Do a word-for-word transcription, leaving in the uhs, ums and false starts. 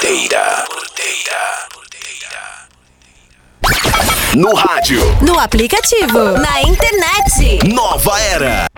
Porteira. No rádio. No aplicativo. Na internet. Nova Era.